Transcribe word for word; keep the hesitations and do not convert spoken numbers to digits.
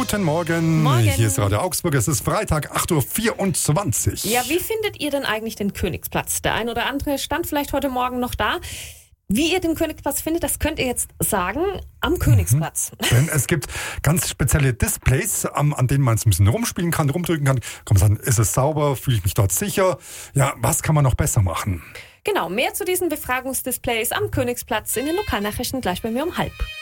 Guten Morgen. Morgen. Hier ist Radio Augsburg. Es ist Freitag, acht Uhr vierundzwanzig. Ja, wie findet ihr denn eigentlich den Königsplatz? Der ein oder andere stand vielleicht heute Morgen noch da. Wie ihr den Königsplatz findet, das könnt ihr jetzt sagen am Königsplatz. Mhm. Denn es gibt ganz spezielle Displays, an, an denen man es ein bisschen rumspielen kann, rumdrücken kann. Kann man sagen, ist es sauber? Fühle ich mich dort sicher? Ja, was kann man noch besser machen? Genau, mehr zu diesen Befragungsdisplays am Königsplatz in den Lokalnachrichten gleich bei mir um halb.